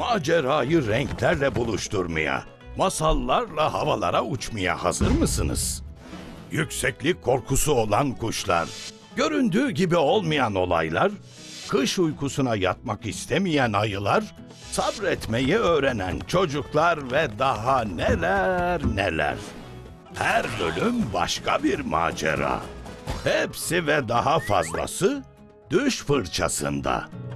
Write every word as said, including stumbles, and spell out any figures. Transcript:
Macerayı renklerle buluşturmaya, masallarla havalara uçmaya hazır mısınız? Yükseklik korkusu olan kuşlar, göründüğü gibi olmayan olaylar, kış uykusuna yatmak istemeyen ayılar, sabretmeyi öğrenen çocuklar ve daha neler neler. Her bölüm başka bir macera. Hepsi ve daha fazlası Düş Fırçasında.